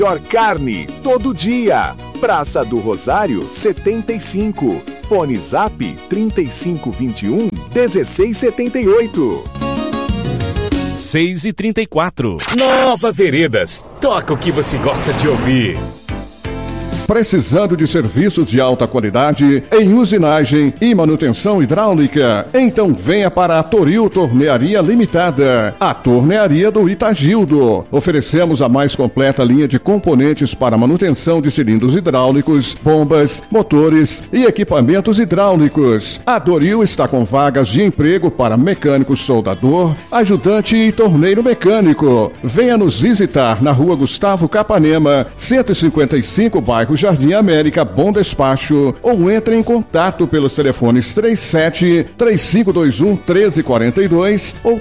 Melhor carne, todo dia. Praça do Rosário, 75. Fone Zap, 3521-1678. 6h34. Nova Veredas. Toca o que você gosta de ouvir. Precisando de serviços de alta qualidade em usinagem e manutenção hidráulica? Então venha para a Toril Tornearia Limitada, a tornearia do Itagildo. Oferecemos a mais completa linha de componentes para manutenção de cilindros hidráulicos, bombas, motores e equipamentos hidráulicos. A Toril está com vagas de emprego para mecânico soldador, ajudante e torneiro mecânico. Venha nos visitar na Rua Gustavo Capanema, 155, bairro Jardim América, Bom Despacho, ou entre em contato pelos telefones 37-3521-1342 ou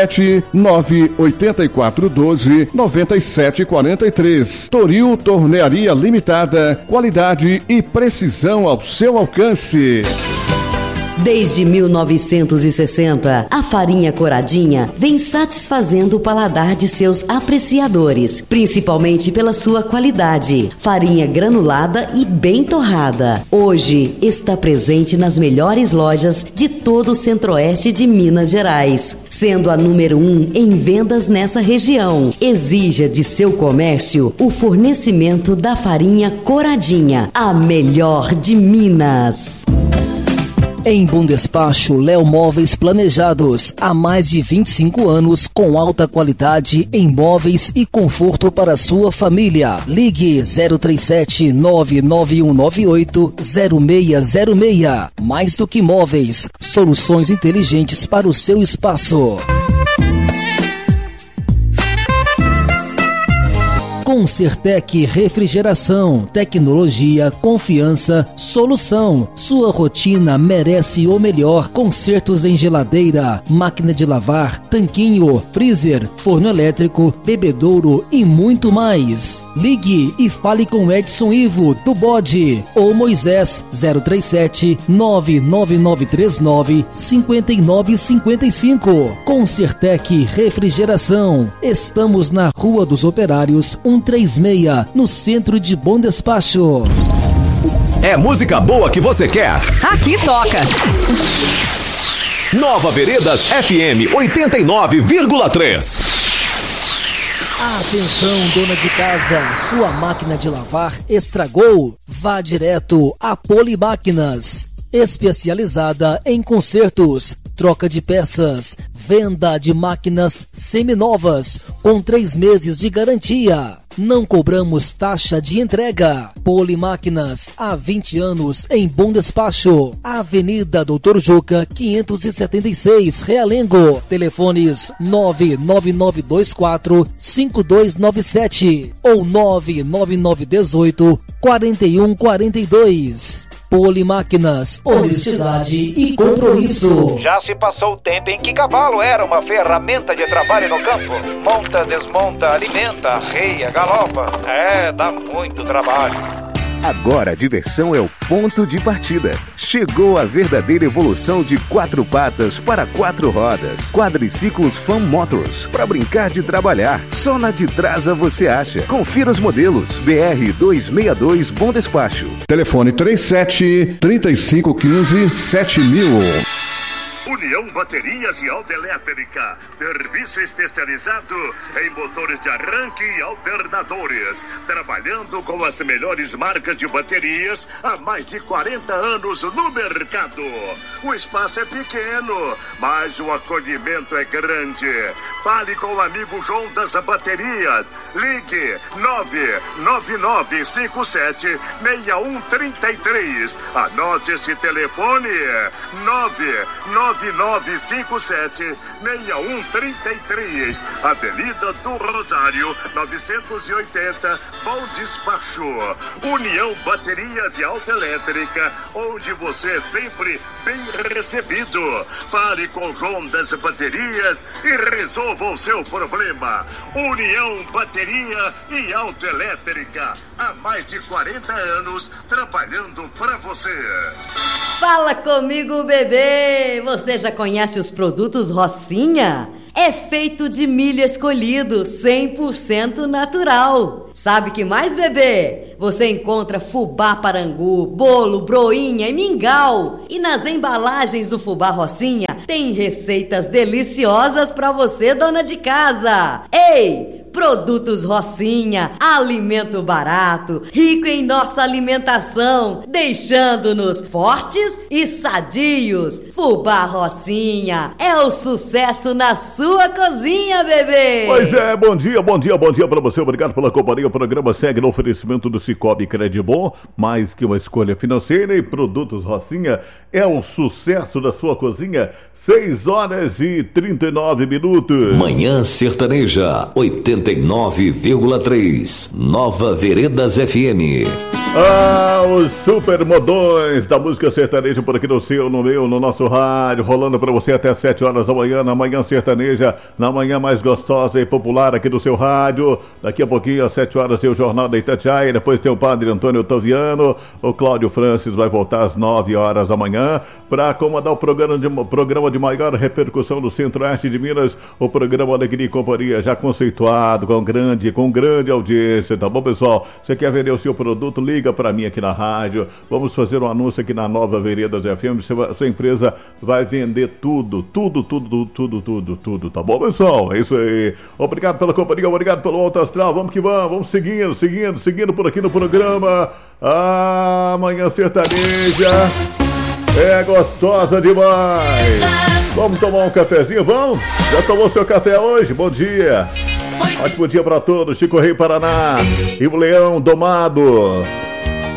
37-98412-9743. Toril Tornearia Limitada, qualidade e precisão ao seu alcance. Desde 1960, a farinha Coradinha vem satisfazendo o paladar de seus apreciadores, principalmente pela sua qualidade. Farinha granulada e bem torrada. Hoje está presente nas melhores lojas de todo o centro-oeste de Minas Gerais, sendo a número 1 em vendas nessa região. Exija de seu comércio o fornecimento da farinha Coradinha, a melhor de Minas. Em Bom Despacho, Léo Móveis Planejados, há mais de 25 anos, com alta qualidade em móveis e conforto para sua família. Ligue 037-99198-0606. Mais do que móveis, soluções inteligentes para o seu espaço. Concertec Refrigeração, tecnologia, confiança, solução. Sua rotina merece o melhor. Consertos em geladeira, máquina de lavar, tanquinho, freezer, forno elétrico, bebedouro e muito mais. Ligue e fale com Edson Ivo do Bode ou Moisés 037-99939-5955. Concertec Refrigeração. Estamos na Rua dos Operários 136, no centro de Bom Despacho. É música boa que você quer? Aqui toca. Nova Veredas FM 89,3. Atenção, dona de casa, sua máquina de lavar estragou? Vá direto a Polimáquinas, especializada em consertos, troca de peças, venda de máquinas seminovas com 3 meses de garantia. Não cobramos taxa de entrega. Polimáquinas, há 20 anos em Bom Despacho. Avenida Doutor Juca, 576, Realengo. Telefones 99924-5297 ou 99918-4142. Polimáquinas, honestidade e compromisso. Já se passou o tempo em que cavalo era uma ferramenta de trabalho no campo. Monta, desmonta, alimenta, arreia, galopa. Dá muito trabalho. Agora a diversão é o ponto de partida. Chegou a verdadeira evolução de 4 patas para 4 rodas. Quadriciclos Fan Motors, para brincar de trabalhar. Só na Ditrasa você acha. Confira os modelos. BR 262 Bom Despacho. Telefone 37-3515-7000. União Baterias e Autoelétrica, serviço especializado em motores de arranque e alternadores, trabalhando com as melhores marcas de baterias há mais de 40 anos no mercado. O espaço é pequeno, mas o acolhimento é grande. Fale com o amigo João das Baterias. Ligue 99957-6133. Anote esse telefone: 99957-6133. Avenida do Rosário, 980, Bom Despacho. União Baterias e Autoelétrica, onde você é sempre bem recebido. Fale com João das Baterias e resolva o seu problema. União Bateria e Autoelétrica, há mais de 40 anos trabalhando para você. Fala comigo, bebê! Você já conhece os produtos Rocinha? é feito de milho escolhido, 100% natural. Sabe que mais, bebê? Você encontra fubá parangu, bolo, broinha e mingau. E nas embalagens do fubá Rocinha tem receitas deliciosas para você, dona de casa. Ei! Produtos Rocinha, alimento barato, rico em nossa alimentação, deixando-nos fortes e sadios. Fubá Rocinha é o sucesso na sua cozinha, bebê. Pois é, bom dia para você, obrigado pela companhia. O programa segue no oferecimento do Cicobi Credibon, mais que uma escolha financeira, e Produtos Rocinha é o sucesso da sua cozinha. 6h39. Manhã Sertaneja, 89,3. Nova Veredas FM. Os super modões da música sertaneja por aqui no seu, no meu, no nosso rádio, rolando para você até 7 horas da manhã, na Manhã Sertaneja, na manhã mais gostosa e popular aqui do seu rádio. Daqui a pouquinho, às 7 horas, tem o Jornal da Itatiaia, depois tem o Padre Antônio Otaviano, o Cláudio Francis vai voltar às 9 horas da manhã para comandar o programa de maior repercussão do Centro-Oeste de Minas, o programa Alegria e Companhia, já conceituado, com grande audiência, tá bom, pessoal? Você quer vender o seu produto? Liga para mim aqui na rádio, vamos fazer um anúncio aqui na Nova Veredas FM, sua empresa vai vender tudo, tá bom, pessoal? É isso aí, obrigado pela companhia, obrigado pelo Alto Astral, vamos que vamos seguindo por aqui no programa Manhã Sertaneja, é gostosa demais. Vamos tomar um cafezinho, vamos? Já tomou seu café hoje? Bom dia. Ótimo dia para todos. Chico Rei Paraná e o Leão Domado.